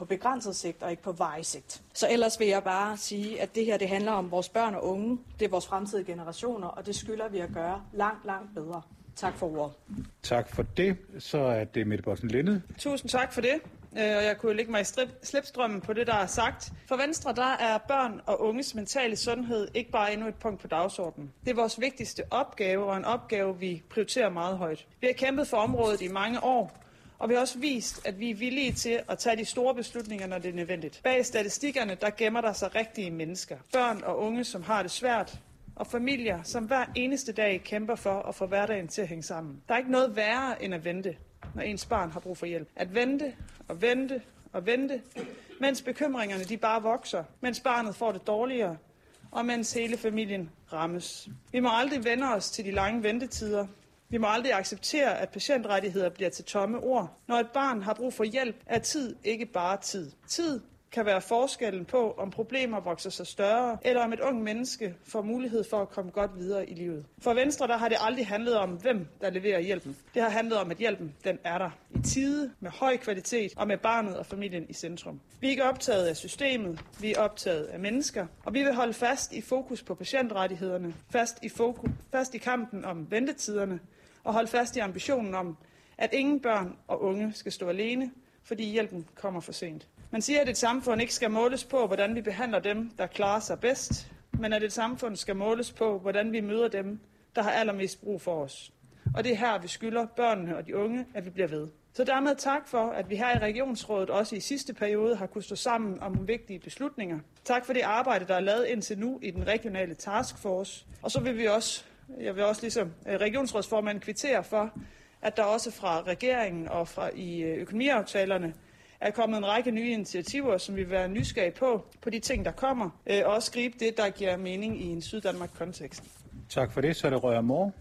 begrænset sigt og ikke på varig sigt. Så ellers vil jeg bare sige, at det her det handler om vores børn og unge. Det er vores fremtidige generationer, og det skylder vi at gøre langt, langt bedre. Tak for ordet. Tak for det. Så er det Mette Bossen Linde. Tusind tak for det. Og jeg kunne lægge mig i slipstrømmen på det, der er sagt. For Venstre, der er børn og unges mentale sundhed ikke bare endnu et punkt på dagsordenen. Det er vores vigtigste opgave, og en opgave, vi prioriterer meget højt. Vi har kæmpet for området i mange år, og vi har også vist, at vi er villige til at tage de store beslutninger, når det er nødvendigt. Bag statistikkerne, der gemmer der sig rigtige mennesker. Børn og unge, som har det svært, og familier, som hver eneste dag kæmper for at få hverdagen til at hænge sammen. Der er ikke noget værre end at vente, når ens barn har brug for hjælp. At vente og vente og vente, mens bekymringerne de bare vokser, mens barnet får det dårligere, og mens hele familien rammes. Vi må aldrig vende os til de lange ventetider. Vi må aldrig acceptere, at patientrettigheder bliver til tomme ord. Når et barn har brug for hjælp, er tid ikke bare tid. Tid kan være forskellen på, om problemer vokser sig større, eller om et ung menneske får mulighed for at komme godt videre i livet. For Venstre der har det aldrig handlet om, hvem der leverer hjælpen. Det har handlet om, at hjælpen den er der i tide, med høj kvalitet og med barnet og familien i centrum. Vi er ikke optaget af systemet, vi er optaget af mennesker, og vi vil holde fast i fokus på patientrettighederne, fast i kampen om ventetiderne, og holde fast i ambitionen om, at ingen børn og unge skal stå alene, fordi hjælpen kommer for sent. Man siger, at et samfund ikke skal måles på, hvordan vi behandler dem, der klarer sig bedst, men at et samfund skal måles på, hvordan vi møder dem, der har allermest brug for os. Og det er her, vi skylder børnene og de unge, at vi bliver ved. Så dermed tak for, at vi her i Regionsrådet også i sidste periode har kunnet stå sammen om vigtige beslutninger. Tak for det arbejde, der er lavet indtil nu i den regionale taskforce. Og så vil jeg vil også ligesom regionsrådsformanden kvittere for, at der også fra regeringen og i økonomiaftalerne er kommet en række nye initiativer, som vi vil være nysgerrige på de ting, der kommer, og også gribe det, der giver mening i en Syddanmark-kontekst. Tak for det. Så er det Røger Mor.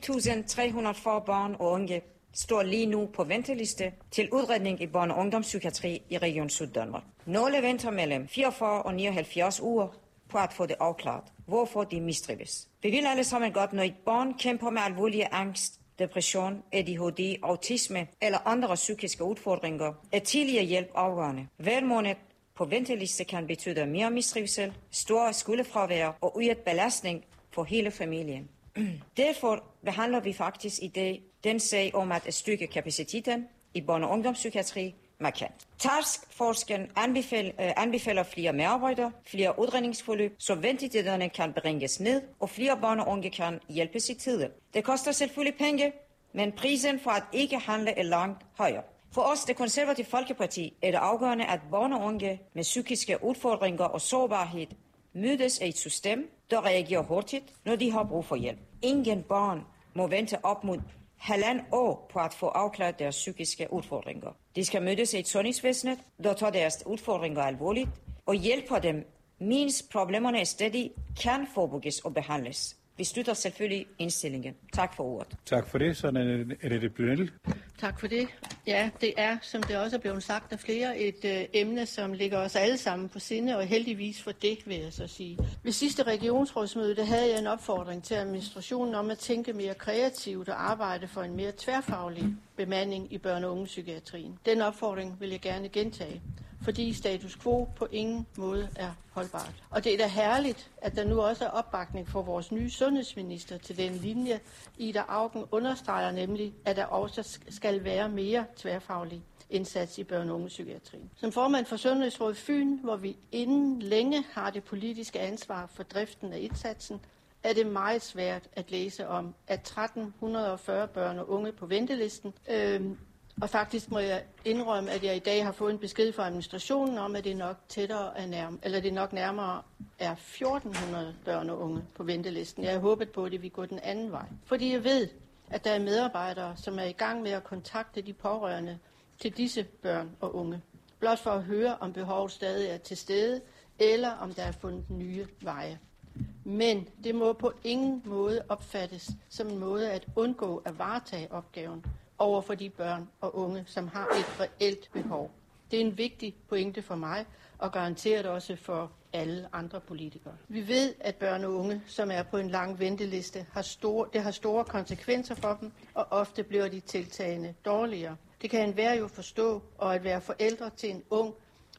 1.340 børn og unge står lige nu på venteliste til udredning i børne- og ungdomspsykiatri i Region Syddanmark. Nogle venter mellem 44 og 79 uger på at få det afklaret, hvorfor de mistrives. Vi vil alle sammen godt, når et barn kæmper med alvorlige angst, depression, ADHD, autisme eller andre psykiske udfordringer, er tidligere hjælp afgørende. Hver måned på venteliste kan betyde mere mistrivsel, stor skolefravær og øget belastning for hele familien. Derfor behandler vi faktisk i dag den sag om at styrke kapaciteten i børne- og ungdomspsykiatri markant. Taskforcen anbefaler flere medarbejdere, flere udredningsforløb, så ventetiderne kan bringes ned, og flere børn og unge kan hjælpes i tide. Det koster selvfølgelig penge, men prisen for at ikke handle er langt højere. For os, det konservative Folkeparti, er det afgørende, at børn og unge med psykiske udfordringer og sårbarhed mødes af et system, der reagerer hurtigt, når de har brug for hjælp. Ingen børn må vente op mod 1,5 år på at få afklaret deres psykiske udfordringer. De skal mødes i et sundhedsvæsen, der tager deres udfordringer alvorligt og hjælper dem, mens problemerne stadig kan forebygges og behandles. Vi støtter selvfølgelig indstillingen. Tak for ordet. Tak for det. Så er det Blynel. Tak for det. Ja, det er, som det også er blevet sagt af flere, et emne, som ligger os alle sammen på sinde, og heldigvis for det, vil jeg så sige. Ved sidste regionsrådsmøde, der havde jeg en opfordring til administrationen om at tænke mere kreativt og arbejde for en mere tværfaglig bemanding i børne- og ungepsykiatrien. Den opfordring vil jeg gerne gentage, fordi status quo på ingen måde er holdbart. Og det er da herligt, at der nu også er opbakning for vores nye sundhedsminister til den linje. Ida Auken understreger nemlig, at der også skal være mere tværfaglig indsats i børne- og ungepsykiatrien. Som formand for Sundhedsrådet Fyn, hvor vi inden længe har det politiske ansvar for driften af indsatsen, er det meget svært at læse om, at 1.340 børn og unge på ventelisten. Og faktisk må jeg indrømme, at jeg i dag har fået en besked fra administrationen om, at det nok nærmere er 1.400 børn og unge på ventelisten. Jeg har håbet på, at det vil gå den anden vej. Fordi jeg ved, at der er medarbejdere, som er i gang med at kontakte de pårørende til disse børn og unge. Blot for at høre, om behovet stadig er til stede, eller om der er fundet nye veje. Men det må på ingen måde opfattes som en måde at undgå at varetage opgaven over for de børn og unge, som har et reelt behov. Det er en vigtig pointe for mig, og garanteret også for alle andre politikere. Vi ved, at børn og unge, som er på en lang venteliste, har store konsekvenser for dem, og ofte bliver de tiltagende dårligere. Det kan enhver jo forstå, og at være forældre til en ung